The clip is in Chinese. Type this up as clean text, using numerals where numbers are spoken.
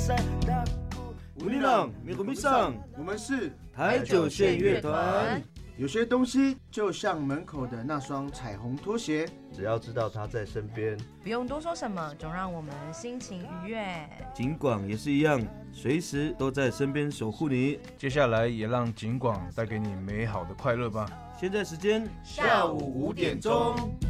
우리랑美国迷上， 我们是台九线乐团。 有些东西就像门口的那双彩虹拖鞋， 只要知道他在身边， 不用多说什么，总让我们心情愉悦。 景广也是一样，随时都在身边守护你。 接下来也让景广带给你美好的快乐吧。 现在时间下午5点钟。